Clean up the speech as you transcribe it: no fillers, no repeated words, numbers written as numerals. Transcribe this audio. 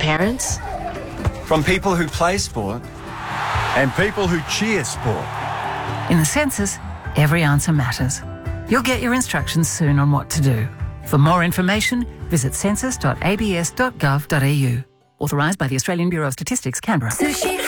parents? From people who play sport. And people who cheer sport. In the census, every answer matters. You'll get your instructions soon on what to do. For more information, visit census.abs.gov.au. Authorised by the Australian Bureau of Statistics, Canberra.